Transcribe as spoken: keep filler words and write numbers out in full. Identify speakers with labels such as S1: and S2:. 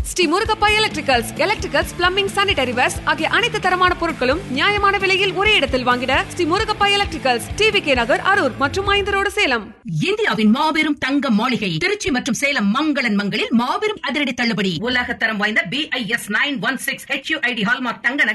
S1: Sri Murugappa electricals, electricals, plumbing, sanitary verse ஆகிய அனைத்து தரமான பொருட்களும் நியாயமான விலையில் ஒரே இடத்தில் வாங்கிட Sri Murugappa electricals, TV K நகர், அரூர் மற்றும் ஐந்து ரோடு, சேலம்.
S2: இந்தியாவின் மாபெரும் தங்க மாளிகை திருச்சி மற்றும் சேலம் மங்களன் மங்களில் மாபெரும் அதிரடி தள்ளுபடி. உலக தரம் வாய்ந்த B I S nine one six H you I D hallmark தங்க